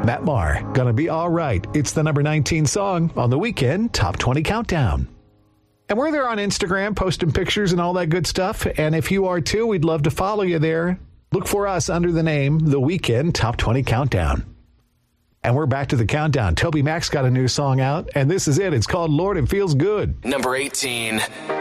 Matt Maher, Gonna Be All Right. It's the number 19 song on the Weekend Top 20 Countdown. And we're there on Instagram, posting pictures and all that good stuff. And if you are too, we'd love to follow you there. Look for us under the name The Weekend Top 20 Countdown. And we're back to the countdown. Toby Mac's got a new song out, and this is it. It's called Lord, It Feels Good. Number 18.